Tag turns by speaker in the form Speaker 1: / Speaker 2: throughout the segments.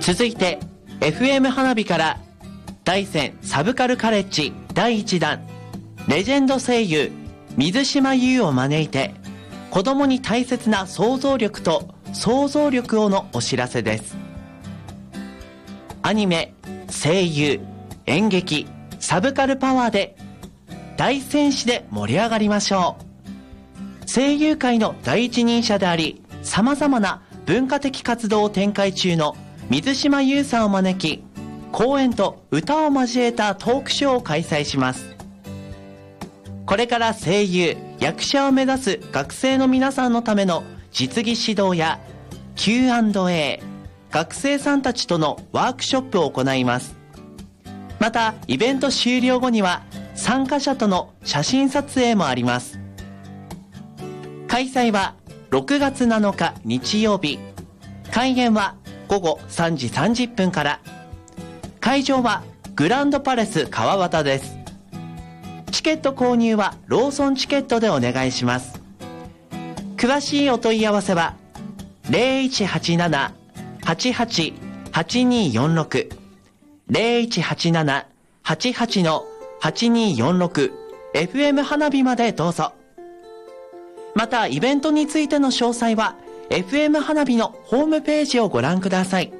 Speaker 1: 続いて FM 花火から大山サブカルカレッジ第1弾レジェンド声優水島優を招いて子供に大切な想像力と想像力をのお知らせです。アニメ、声優、演劇、サブカルパワーで大戦士で盛り上がりましょう。声優界の第一人者であり、様々な文化的活動を展開中の水島優さんを招き、講演と歌を交えたトークショーを開催します。これから声優、役者を目指す学生の皆さんのための実技指導や Q&A、学生さんたちとのワークショップを行います。また、イベント終了後には参加者との写真撮影もあります。開催は6月7日日曜日。開演は午後3時30分から。会場はグランドパレス川端です。チケット購入はローソンチケットでお願いします。詳しいお問い合わせは 0187-88-8246 0187-88-8246 FM 花火までどうぞ。またイベントについての詳細は FM 花火のホームページをご覧ください。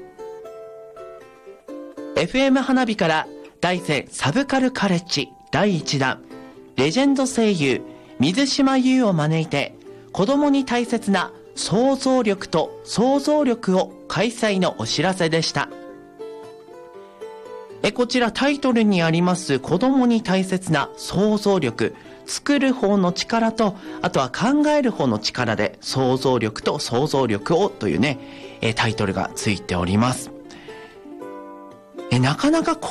Speaker 1: FM 花火から大山サブカルカレッジ第1弾レジェンド声優水島優を招いて子供に大切な想像力と想像力を開催のお知らせでした。こちらタイトルにあります子供に大切な想像力、作る方の力とあとは考える方の力で想像力と想像力をというねタイトルがついております。なかなか